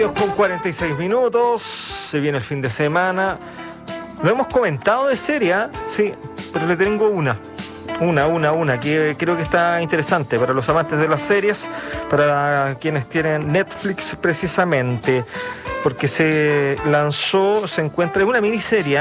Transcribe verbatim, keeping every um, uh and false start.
Con cuarenta y seis minutos, se viene el fin de semana. Lo hemos comentado de serie, ¿eh? Sí, pero le tengo una. Una, una, una, que creo que está interesante para los amantes de las series, para quienes tienen Netflix precisamente, porque se lanzó, se encuentra, es una miniserie